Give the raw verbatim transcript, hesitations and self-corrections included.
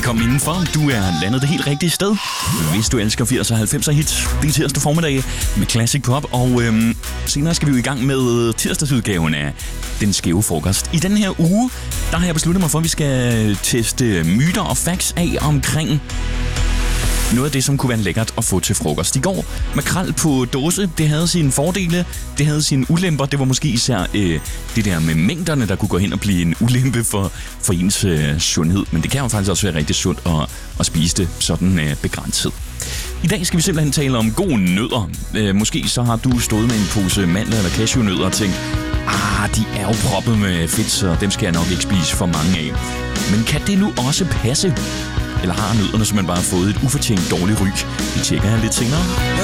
Velkommen indenfor. Du er landet det helt rigtige sted. Hvis du elsker firserne og halvfemser hits, det er tirsdag formiddag med Classic Pop. Og øhm, senere skal vi jo i gang med tirsdagsudgaven af Den Skæve Frokost. I den her uge, der har jeg besluttet mig for, at vi skal teste myter og facts af omkring noget af det, som kunne være lækkert at få til frokost. I går, makrel på dåse, det havde sine fordele, det havde sine ulemper. Det var måske især øh, det der med mængderne, der kunne gå hen og blive en ulempe for, for ens øh, sundhed. Men det kan jo faktisk også være rigtig sundt at, at spise det sådan øh, begrænset. I dag skal vi simpelthen tale om gode nødder. Øh, måske så har du stået med en pose mandler eller cashewnødder og tænkt, ah, de er jo proppet med fedt, så dem skal jeg nok ikke spise for mange af. Men kan det nu også passe? Eller har nødderne simpelthen bare fået et ufortjent dårligt ryg? Vi tjekker her lidt senere.